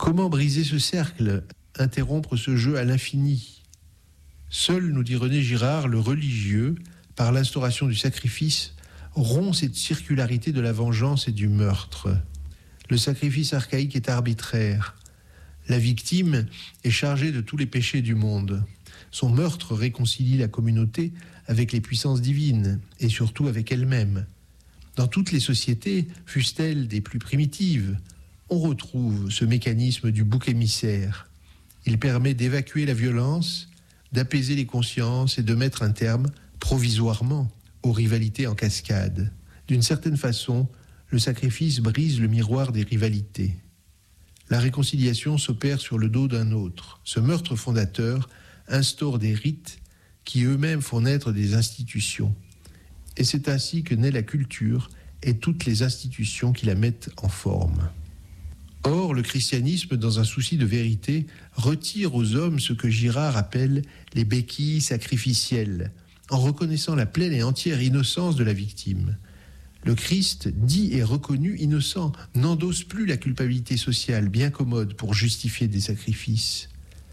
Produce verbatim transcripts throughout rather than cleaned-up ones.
Comment briser ce cercle, interrompre ce jeu à l'infini ? Seul, nous dit René Girard, le religieux, par l'instauration du sacrifice, rompt cette circularité de la vengeance et du meurtre. Le sacrifice archaïque est arbitraire. La victime est chargée de tous les péchés du monde. Son meurtre réconcilie la communauté avec les puissances divines et surtout avec elle-même. Dans toutes les sociétés, fussent-elles des plus primitives, on retrouve ce mécanisme du bouc émissaire. Il permet d'évacuer la violence, d'apaiser les consciences et de mettre un terme, provisoirement, aux rivalités en cascade. D'une certaine façon, le sacrifice brise le miroir des rivalités. La réconciliation s'opère sur le dos d'un autre. Ce meurtre fondateur instaure des rites qui eux-mêmes font naître des institutions. Et c'est ainsi que naît la culture et toutes les institutions qui la mettent en forme. Or, le christianisme, dans un souci de vérité, retire aux hommes ce que Girard appelle les béquilles sacrificielles, en reconnaissant la pleine et entière innocence de la victime. Le Christ, dit et reconnu innocent, n'endosse plus la culpabilité sociale bien commode pour justifier des sacrifices.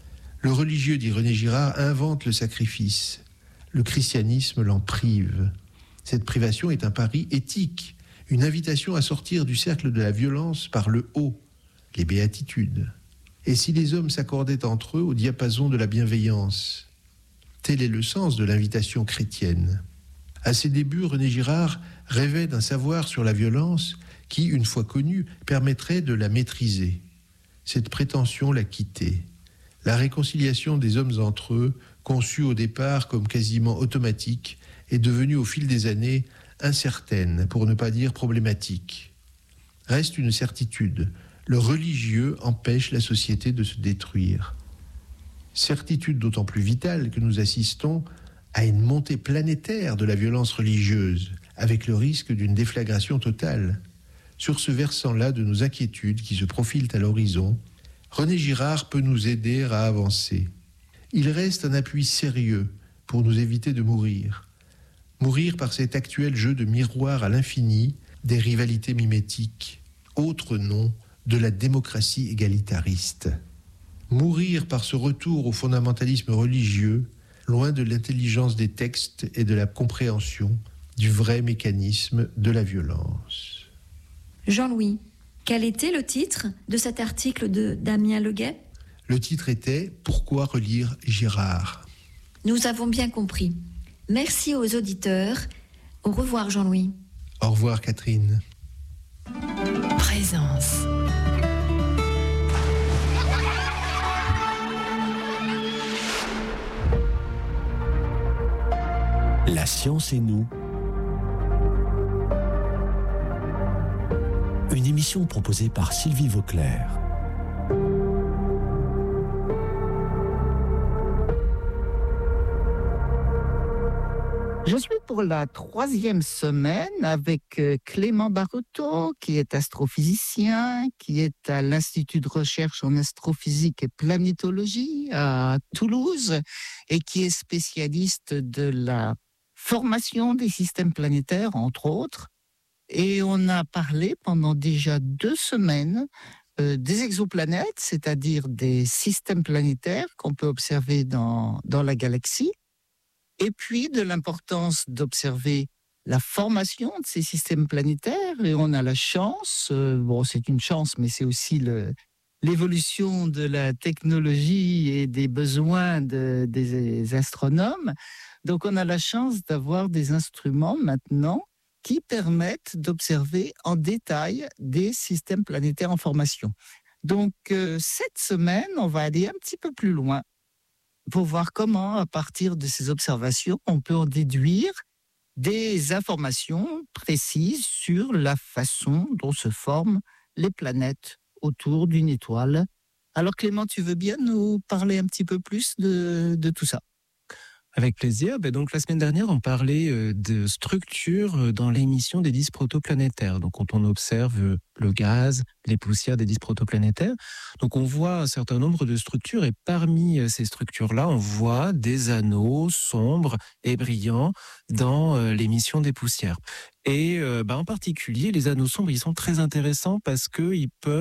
Le religieux, dit René Girard, invente le sacrifice. Le christianisme l'en prive. Cette privation est un pari éthique, une invitation à sortir du cercle de la violence par le haut, les béatitudes. Et si les hommes s'accordaient entre eux au diapason de la bienveillance ? Tel est le sens de l'invitation chrétienne. À ses débuts, René Girard rêvait d'un savoir sur la violence qui, une fois connu, permettrait de la maîtriser. Cette prétention l'a quitté. La réconciliation des hommes entre eux, conçue au départ comme quasiment automatique, est devenue au fil des années incertaine, pour ne pas dire problématique. Reste une certitude, le religieux empêche la société de se détruire. Certitude d'autant plus vitale que nous assistons à une montée planétaire de la violence religieuse, avec le risque d'une déflagration totale. Sur ce versant-là de nos inquiétudes qui se profilent à l'horizon, René Girard peut nous aider à avancer. Il reste un appui sérieux pour nous éviter de mourir. Mourir par cet actuel jeu de miroir à l'infini des rivalités mimétiques, autre nom de la démocratie égalitariste. Mourir par ce retour au fondamentalisme religieux, loin de l'intelligence des textes et de la compréhension du vrai mécanisme de la violence. Jean-Louis, quel était le titre de cet article de Damien Leguet ? Le titre était « Pourquoi relire Girard ?» Nous avons bien compris. Merci aux auditeurs. Au revoir Jean-Louis. Au revoir Catherine. Présence. La science et nous. Une émission proposée par Sylvie Vauclair. Je suis pour la troisième semaine avec Clément Barreto, qui est astrophysicien, qui est à l'Institut de recherche en astrophysique et planétologie à Toulouse et qui est spécialiste de la formation des systèmes planétaires, entre autres. Et on a parlé pendant déjà deux semaines euh, des exoplanètes, c'est-à-dire des systèmes planétaires qu'on peut observer dans, dans la galaxie, et puis de l'importance d'observer la formation de ces systèmes planétaires. Et on a la chance, euh, bon c'est une chance, mais c'est aussi le, l'évolution de la technologie et des besoins de, des astronomes. Donc on a la chance d'avoir des instruments maintenant qui permettent d'observer en détail des systèmes planétaires en formation. Donc euh, cette semaine, on va aller un petit peu plus loin pour voir comment, à partir de ces observations, on peut en déduire des informations précises sur la façon dont se forment les planètes autour d'une étoile. Alors Clément, tu veux bien nous parler un petit peu plus de, de tout ça ? Avec plaisir. Ben donc la semaine dernière, on parlait de structure dans l'émission des disques protoplanétaires. Donc quand on observe le gaz, les poussières des disques protoplanétaires, donc on voit un certain nombre de structures et parmi ces structures-là, on voit des anneaux sombres et brillants dans l'émission des poussières. Et ben en particulier, les anneaux sombres, ils sont très intéressants parce qu'ils peuvent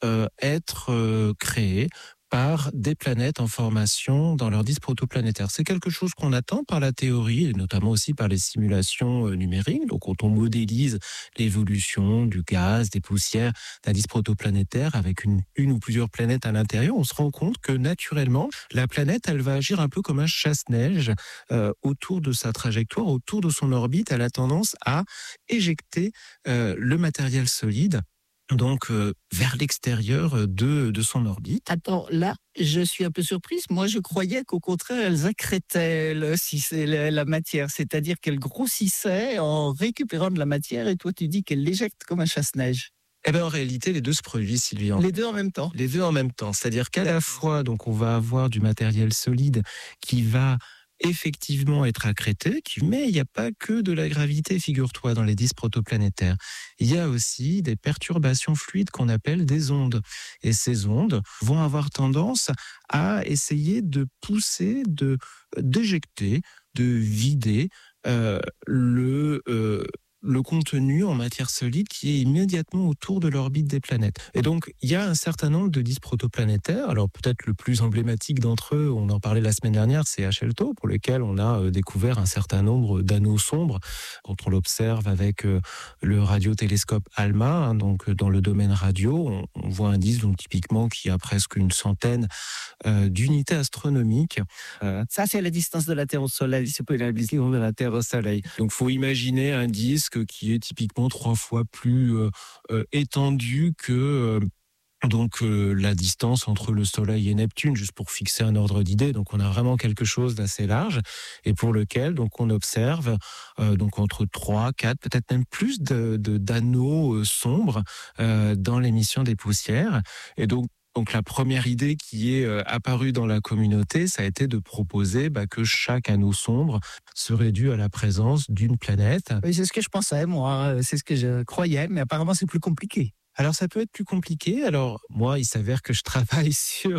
euh, être euh, créés par des planètes en formation dans leur disque protoplanétaire. C'est quelque chose qu'on attend par la théorie, et notamment aussi par les simulations euh, numériques. Donc, quand on modélise l'évolution du gaz, des poussières d'un disque protoplanétaire avec une, une ou plusieurs planètes à l'intérieur, on se rend compte que naturellement, la planète, elle va agir un peu comme un chasse-neige euh, autour de sa trajectoire, autour de son orbite. Elle a tendance à éjecter euh, le matériel solide donc euh, vers l'extérieur de, de son orbite. Attends, là, je suis un peu surprise. Moi, je croyais qu'au contraire, elles accrétaient le, si c'est la, la matière, c'est-à-dire qu'elles grossissaient en récupérant de la matière, et toi, tu dis qu'elles l'éjectent comme un chasse-neige. Eh bien, en réalité, les deux se produisent, Sylvie. Les deux en même temps. Les deux en même temps. C'est-à-dire qu'à la fois, donc, on va avoir du matériel solide qui va effectivement être accrété, mais il n'y a pas que de la gravité, figure-toi, dans les disques protoplanétaires. Il y a aussi des perturbations fluides qu'on appelle des ondes. Et ces ondes vont avoir tendance à essayer de pousser, de d'éjecter, de vider euh, le... Euh, le contenu en matière solide qui est immédiatement autour de l'orbite des planètes. Et donc, il y a un certain nombre de disques protoplanétaires. Alors, peut-être le plus emblématique d'entre eux, on en parlait la semaine dernière, c'est H L T O, pour lequel on a découvert un certain nombre d'anneaux sombres. Quand on l'observe avec le radiotélescope ALMA, hein, donc dans le domaine radio, on, on voit un disque donc, typiquement qui a presque une centaine euh, d'unités astronomiques. Euh, Ça, c'est la distance de la Terre au Soleil. C'est pas la distance de la Terre au Soleil. Donc, il faut imaginer un disque qui est typiquement trois fois plus euh, euh, étendu que euh, donc euh, la distance entre le Soleil et Neptune, juste pour fixer un ordre d'idée. Donc on a vraiment quelque chose d'assez large et pour lequel donc on observe euh, donc entre trois, quatre, peut-être même plus de, de d'anneaux euh, sombres euh, dans l'émission des poussières. Et donc Donc la première idée qui est euh, apparue dans la communauté, ça a été de proposer bah, que chaque anneau sombre serait dû à la présence d'une planète. Oui, c'est ce que je pensais, moi. C'est ce que je croyais, mais apparemment c'est plus compliqué. Alors ça peut être plus compliqué. Alors moi, il s'avère que je travaille sur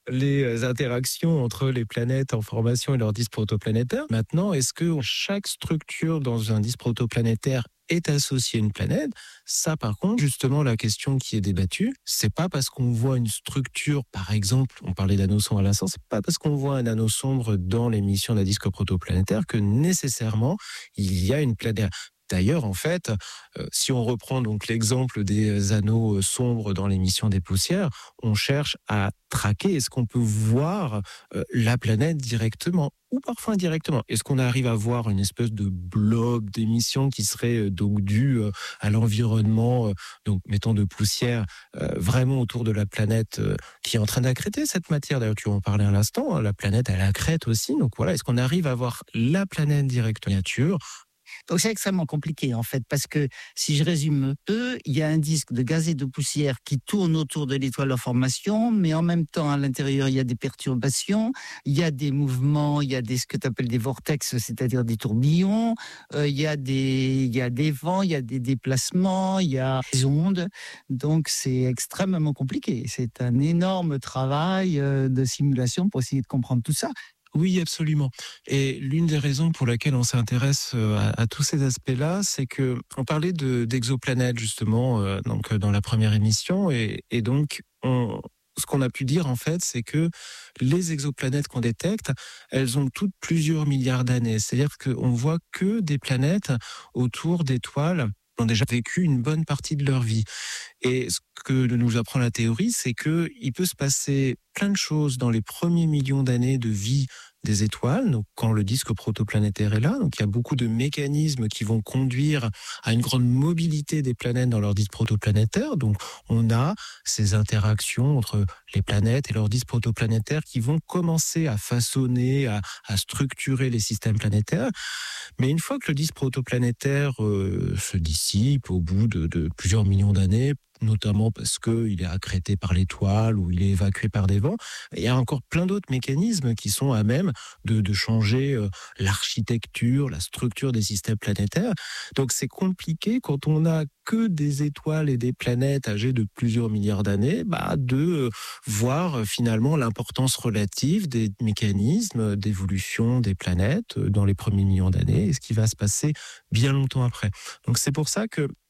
les interactions entre les planètes en formation et leurs disques protoplanétaires. Maintenant, est-ce que chaque structure dans un disque protoplanétaire est associée à une planète? Ça, par contre, justement, la question qui est débattue, c'est pas parce qu'on voit une structure, par exemple, on parlait d'anneaux sombres à l'instant, c'est pas parce qu'on voit un anneau sombre dans l'émission d'un disque protoplanétaire que nécessairement il y a une planète. D'ailleurs, en fait, euh, si on reprend donc l'exemple des anneaux sombres dans l'émission des poussières, on cherche à traquer, est-ce qu'on peut voir euh, la planète directement ou parfois indirectement? Est-ce qu'on arrive à voir une espèce de blob d'émission qui serait euh, donc dû euh, à l'environnement, euh, donc mettons de poussière, euh, vraiment autour de la planète euh, qui est en train d'accréter cette matière? D'ailleurs, tu en parlais à l'instant, hein, la planète, elle accrète aussi. Donc voilà, est-ce qu'on arrive à voir la planète directement en nature? Donc c'est extrêmement compliqué en fait, parce que si je résume un peu, il y a un disque de gaz et de poussière qui tourne autour de l'étoile en formation, mais en même temps à l'intérieur il y a des perturbations, il y a des mouvements, il y a des, ce que tu appelles des vortex, c'est-à-dire des tourbillons, euh, il y a des, il y a des vents, il y a des déplacements, il y a des ondes, donc c'est extrêmement compliqué. C'est un énorme travail euh, de simulation pour essayer de comprendre tout ça. Oui, absolument. Et l'une des raisons pour laquelle on s'intéresse à, à tous ces aspects-là, c'est que on parlait de, d'exoplanètes justement euh, donc dans la première émission, et, et donc on, ce qu'on a pu dire en fait, c'est que les exoplanètes qu'on détecte, elles ont toutes plusieurs milliards d'années. C'est-à-dire qu'on voit que des planètes autour d'étoiles ont déjà vécu une bonne partie de leur vie. Et ce que nous apprend la théorie, c'est que il peut se passer plein de choses dans les premiers millions d'années de vie des étoiles, donc quand le disque protoplanétaire est là. Donc il y a beaucoup de mécanismes qui vont conduire à une grande mobilité des planètes dans leur disque protoplanétaire. Donc on a ces interactions entre les planètes et leurs disques protoplanétaires qui vont commencer à façonner, à, à structurer les systèmes planétaires. Mais une fois que le disque protoplanétaire euh, se dissipe au bout de, de plusieurs millions d'années, notamment parce qu'il est accrété par l'étoile ou il est évacué par des vents, il y a encore plein d'autres mécanismes qui sont à même de, de changer euh, l'architecture, la structure des systèmes planétaires. Donc c'est compliqué quand on n'a que des étoiles et des planètes âgées de plusieurs milliards d'années, bah, de euh, voir euh, finalement l'importance relative des mécanismes d'évolution des planètes euh, dans les premiers millions d'années et ce qui va se passer bien longtemps après. Donc c'est pour ça que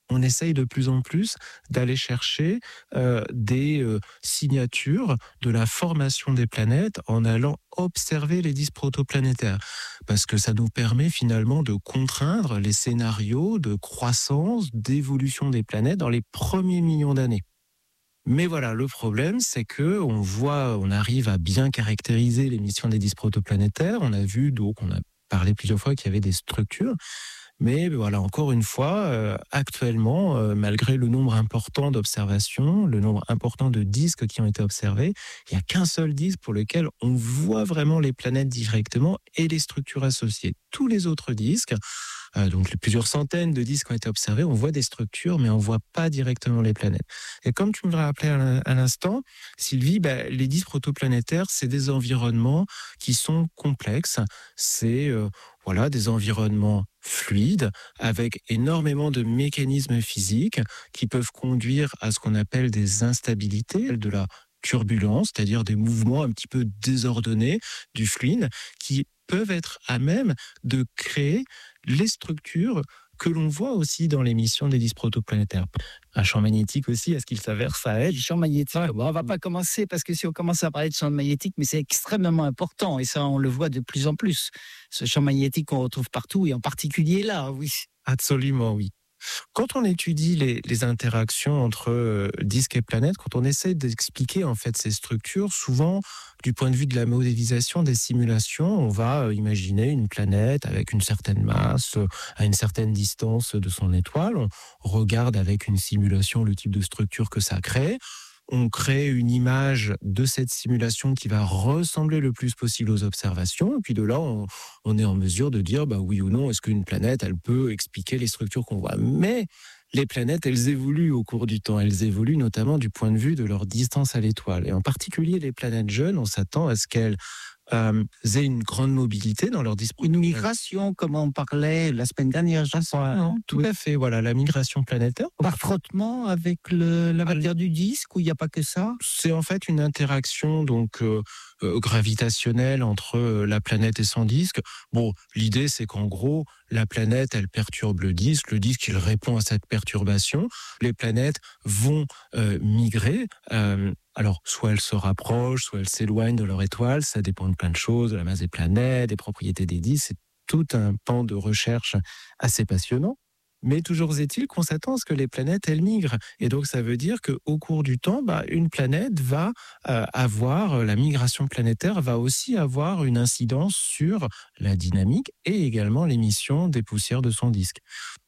on essaye de plus en plus d'aller chercher euh, des euh, signatures de la formation des planètes en allant observer les disques protoplanétaires. Parce que ça nous permet finalement de contraindre les scénarios de croissance, d'évolution des planètes dans les premiers millions d'années. Mais voilà, le problème, c'est que on voit, on arrive à bien caractériser l'émission des disques protoplanétaires. On a vu, donc, on a parlé plusieurs fois qu'il y avait des structures. Mais voilà, encore une fois, euh, actuellement, euh, malgré le nombre important d'observations, le nombre important de disques qui ont été observés, il n'y a qu'un seul disque pour lequel on voit vraiment les planètes directement et les structures associées. Tous les autres disques, euh, donc plusieurs centaines de disques ont été observés, on voit des structures, mais on ne voit pas directement les planètes. Et comme tu me l'as rappelé à l'instant, Sylvie, bah, les disques protoplanétaires, c'est des environnements qui sont complexes. C'est euh, voilà, des environnements fluides avec énormément de mécanismes physiques qui peuvent conduire à ce qu'on appelle des instabilités, de la turbulence, c'est-à-dire des mouvements un petit peu désordonnés du fluide qui peuvent être à même de créer les structures que l'on voit aussi dans l'émission des disques protoplanétaires. Un champ magnétique aussi, est-ce qu'il s'avère ça aide ? Le champ magnétique, bon, on ne va pas commencer parce que si on commence à parler de champ magnétique, mais c'est extrêmement important et ça on le voit de plus en plus. Ce champ magnétique qu'on retrouve partout et en particulier là, oui. Absolument, oui. Quand on étudie les, les interactions entre euh, disques et planètes, quand on essaie d'expliquer en fait ces structures, souvent du point de vue de la modélisation des simulations, on va euh, imaginer une planète avec une certaine masse, euh, à une certaine distance de son étoile. On regarde avec une simulation le type de structure que ça crée. On crée une image de cette simulation qui va ressembler le plus possible aux observations. Et puis de là, on, on est en mesure de dire bah oui ou non, est-ce qu'une planète, elle peut expliquer les structures qu'on voit. Mais les planètes, elles évoluent au cours du temps. Elles évoluent notamment du point de vue de leur distance à l'étoile. Et en particulier, les planètes jeunes, on s'attend à ce qu'elles euh, aient une grande mobilité dans leur disposition. Une migration, comme on parlait la semaine dernière, je crois. Non, tout oui. à fait, voilà, la migration planétaire. Par frottement avec le, la matière du disque, ou il n'y a pas que ça ? C'est en fait une interaction donc euh, euh, gravitationnelle entre euh, la planète et son disque. Bon, l'idée c'est qu'en gros, la planète, elle perturbe le disque, le disque, il répond à cette perturbation. Les planètes vont euh, migrer. Euh, alors, soit elles se rapprochent, soit elles s'éloignent de leur étoile. Ça dépend de plein de choses, de la masse des planètes, des propriétés des disques. C'est tout un pan de recherche assez passionnant. Mais toujours est-il qu'on s'attend à ce que les planètes, elles migrent. Et donc, ça veut dire qu'au cours du temps, bah, une planète va euh, avoir, la migration planétaire va aussi avoir une incidence sur la dynamique et également l'émission des poussières de son disque.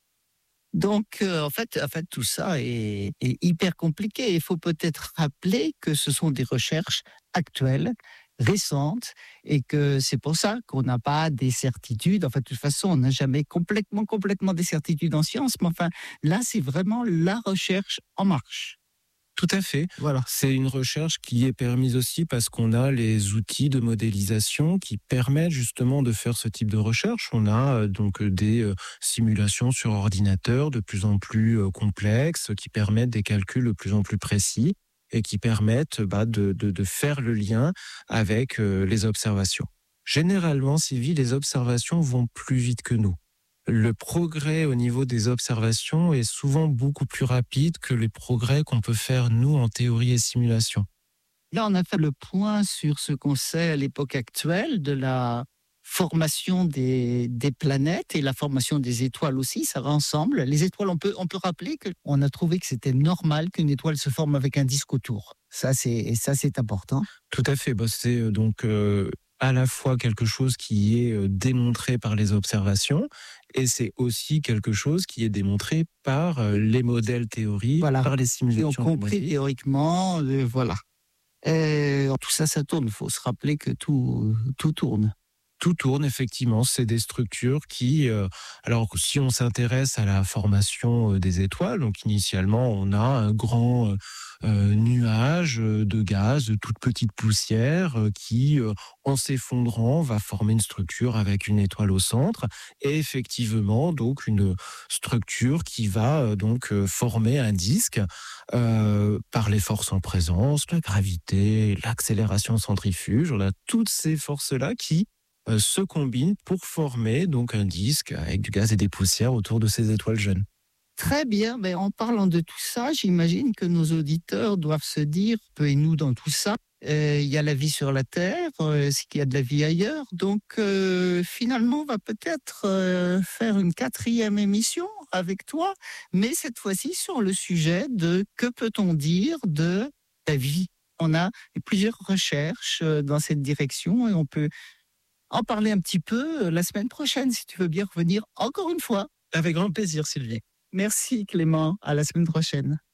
Donc, euh, en fait, en fait, tout ça est, est hyper compliqué. Il faut peut-être rappeler que ce sont des recherches actuelles, récentes, et que c'est pour ça qu'on n'a pas des certitudes. Enfin, de toute façon, on n'a jamais complètement, complètement des certitudes en science, mais enfin, là, c'est vraiment la recherche en marche. Tout à fait. Voilà. C'est une recherche qui est permise aussi parce qu'on a les outils de modélisation qui permettent justement de faire ce type de recherche. On a euh, donc des euh, simulations sur ordinateur de plus en plus euh, complexes qui permettent des calculs de plus en plus précis et qui permettent bah, de, de, de faire le lien avec euh, les observations. Généralement, Sylvie, les observations vont plus vite que nous. Le progrès au niveau des observations est souvent beaucoup plus rapide que les progrès qu'on peut faire, nous, en théorie et simulation. Là, on a fait le point sur ce qu'on sait à l'époque actuelle de la formation des, des planètes et la formation des étoiles aussi, ça va ensemble. Les étoiles, on peut, on peut rappeler qu'on a trouvé que c'était normal qu'une étoile se forme avec un disque autour. Ça, c'est, et ça, c'est important. Tout à fait. Bah, c'est donc... Euh à la fois quelque chose qui est démontré par les observations et c'est aussi quelque chose qui est démontré par les modèles théoriques, voilà. par les simulations. Et on compris théoriquement, euh, voilà. Et tout ça, ça tourne. Il faut se rappeler que tout, tout tourne. Tout tourne, effectivement. C'est des structures qui... Euh, alors, si on s'intéresse à la formation des étoiles, donc initialement, on a un grand euh, nuage de gaz, de toute petite poussière euh, qui, euh, en s'effondrant, va former une structure avec une étoile au centre. Et effectivement, donc, une structure qui va euh, donc euh, former un disque euh, par les forces en présence, la gravité, l'accélération centrifuge. On a toutes ces forces-là qui se combinent pour former donc un disque avec du gaz et des poussières autour de ces étoiles jeunes. Très bien, mais en parlant de tout ça, j'imagine que nos auditeurs doivent se dire, peu et nous dans tout ça, euh, il y a la vie sur la Terre, euh, est-ce qu'il y a de la vie ailleurs? Donc euh, finalement, on va peut-être euh, faire une quatrième émission avec toi, mais cette fois-ci sur le sujet de que peut-on dire de la vie? On a plusieurs recherches dans cette direction et on peut en parler un petit peu la semaine prochaine, si tu veux bien revenir encore une fois. Avec grand plaisir, Sylvie. Merci Clément, à la semaine prochaine.